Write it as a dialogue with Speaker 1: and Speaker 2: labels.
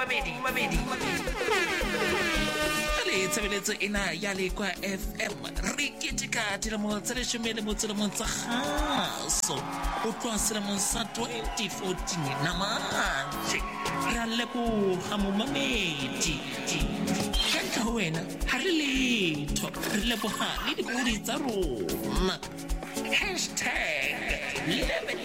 Speaker 1: le tshebeletso ena ya Lekwa FM re keteka dilemo tse 11 tsa kgaso ho tloha selemong sa 2014 namanje ra leboha momamedi ka ho wena ha re letho re leboha le dikgodi tsa rona #11